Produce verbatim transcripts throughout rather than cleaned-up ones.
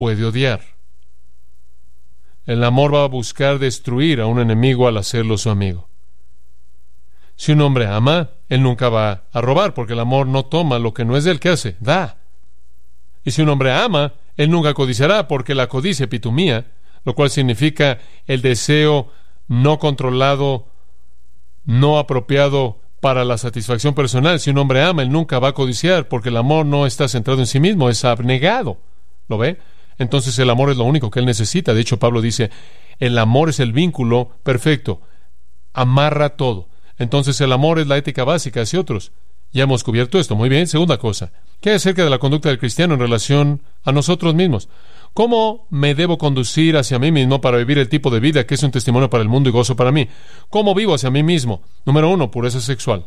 puede odiar. El amor va a buscar destruir a un enemigo al hacerlo su amigo. Si un hombre ama, él nunca va a robar, porque el amor no toma lo que no es de él. ¿Qué hace? Da. Y si un hombre ama, él nunca codiciará, porque la codicia epitomía, lo cual significa el deseo no controlado, no apropiado para la satisfacción personal. Si un hombre ama, él nunca va a codiciar, porque el amor no está centrado en sí mismo, es abnegado. ¿Lo ve? Entonces el amor es lo único que él necesita. De hecho, Pablo dice, el amor es el vínculo perfecto. Amarra todo. Entonces el amor es la ética básica hacia otros. Ya hemos cubierto esto. Muy bien. Segunda cosa. ¿Qué hay acerca de la conducta del cristiano en relación a nosotros mismos? ¿Cómo me debo conducir hacia mí mismo para vivir el tipo de vida que es un testimonio para el mundo y gozo para mí? ¿Cómo vivo hacia mí mismo? Número uno, pureza sexual.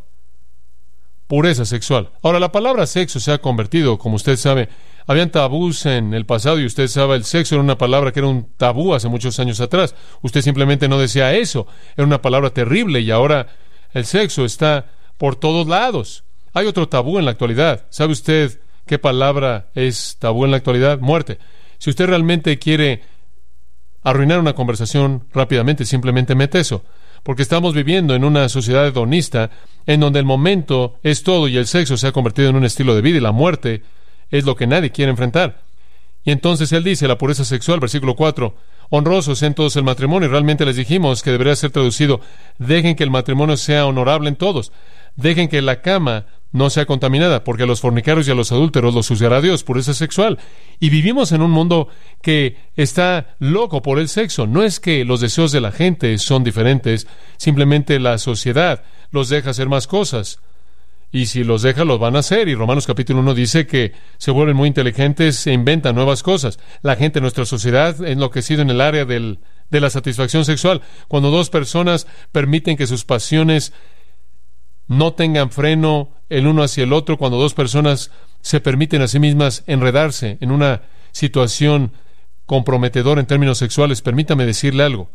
Pureza sexual. Ahora, la palabra sexo se ha convertido, como usted sabe, habían tabús en el pasado y usted sabe, el sexo era una palabra que era un tabú hace muchos años atrás. Usted simplemente no decía eso. Era una palabra terrible y ahora el sexo está por todos lados. Hay otro tabú en la actualidad. ¿Sabe usted qué palabra es tabú en la actualidad? Muerte. Si usted realmente quiere arruinar una conversación rápidamente, simplemente mete eso. Porque estamos viviendo en una sociedad hedonista en donde el momento es todo y el sexo se ha convertido en un estilo de vida y la muerte es lo que nadie quiere enfrentar. Y entonces él dice, la pureza sexual, versículo cuatro, honrosos en todos el matrimonio. Y realmente les dijimos que debería ser traducido, dejen que el matrimonio sea honorable en todos. Dejen que la cama no sea contaminada, porque a los fornicarios y a los adúlteros los juzgará Dios, pureza sexual. Y vivimos en un mundo que está loco por el sexo. No es que los deseos de la gente son diferentes, simplemente la sociedad los deja hacer más cosas. Y si los deja, los van a hacer. Y Romanos capítulo uno dice que se vuelven muy inteligentes e inventan nuevas cosas. La gente en nuestra sociedad ha enloquecido en el área del, de la satisfacción sexual. Cuando dos personas permiten que sus pasiones no tengan freno el uno hacia el otro, cuando dos personas se permiten a sí mismas enredarse en una situación comprometedora en términos sexuales, permítame decirle algo.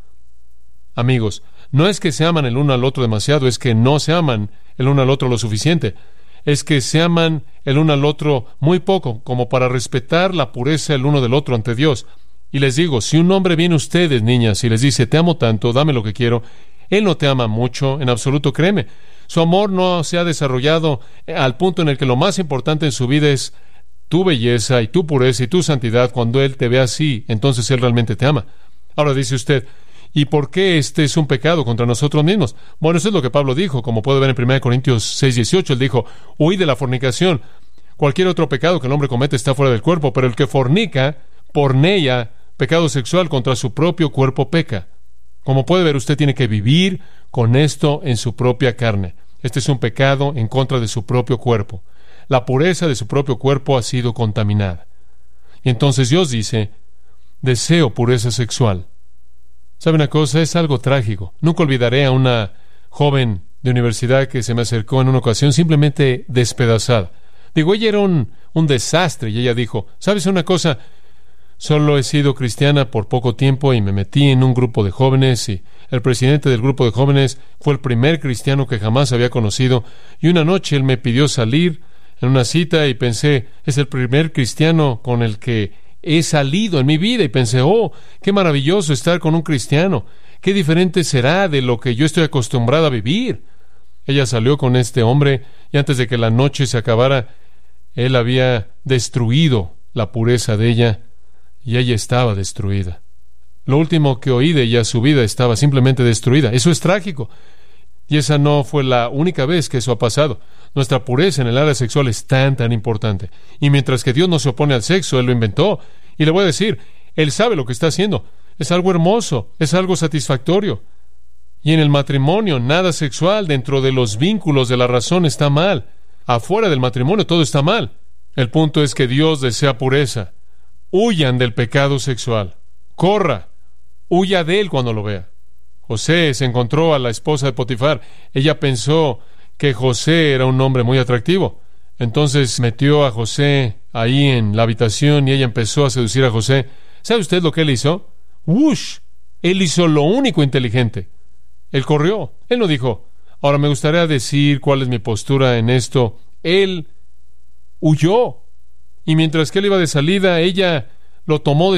Amigos, no es que se aman el uno al otro demasiado, es que no se aman el uno al otro lo suficiente. Es que se aman el uno al otro muy poco, como para respetar la pureza el uno del otro ante Dios. Y les digo, si un hombre viene a ustedes, niñas, y les dice, te amo tanto, dame lo que quiero, él no te ama mucho, en absoluto, créeme. Su amor no se ha desarrollado al punto en el que lo más importante en su vida es tu belleza y tu pureza y tu santidad. Cuando él te ve así, entonces él realmente te ama. Ahora dice usted, ¿y por qué este es un pecado contra nosotros mismos? Bueno, eso es lo que Pablo dijo, como puede ver en primera Corintios seis dieciocho. Él dijo, huid de la fornicación. Cualquier otro pecado que el hombre comete está fuera del cuerpo, pero el que fornica, porneia, pecado sexual contra su propio cuerpo peca. Como puede ver, usted tiene que vivir con esto en su propia carne. Este es un pecado en contra de su propio cuerpo. La pureza de su propio cuerpo ha sido contaminada. Y entonces Dios dice, deseo pureza sexual. ¿Sabe una cosa? Es algo trágico. Nunca olvidaré a una joven de universidad que se me acercó en una ocasión simplemente despedazada. Digo, ella era un, un desastre y ella dijo, ¿sabes una cosa? Solo he sido cristiana por poco tiempo y me metí en un grupo de jóvenes y el presidente del grupo de jóvenes fue el primer cristiano que jamás había conocido y una noche él me pidió salir en una cita y pensé, es el primer cristiano con el que he salido en mi vida y pensé, oh, qué maravilloso estar con un cristiano, qué diferente será de lo que yo estoy acostumbrada a vivir. Ella salió con este hombre y antes de que la noche se acabara, él había destruido la pureza de ella y ella estaba destruida. Lo último que oí de ella, su vida estaba simplemente destruida. Eso es trágico. Y esa no fue la única vez que eso ha pasado. Nuestra pureza en el área sexual es tan, tan importante. Y mientras que Dios no se opone al sexo, Él lo inventó. Y le voy a decir, Él sabe lo que está haciendo. Es algo hermoso, es algo satisfactorio. Y en el matrimonio, nada sexual dentro de los vínculos de la razón está mal. Afuera del matrimonio todo está mal. El punto es que Dios desea pureza. Huyan del pecado sexual. Corra. Huya de él cuando lo vea. José se encontró a la esposa de Potifar. Ella pensó que José era un hombre muy atractivo. Entonces metió a José ahí en la habitación y ella empezó a seducir a José. ¿Sabe usted lo que él hizo? ¡Wush! Él hizo lo único inteligente. Él corrió. Él no dijo, ahora me gustaría decir cuál es mi postura en esto. Él huyó. Y mientras que él iba de salida, ella lo tomó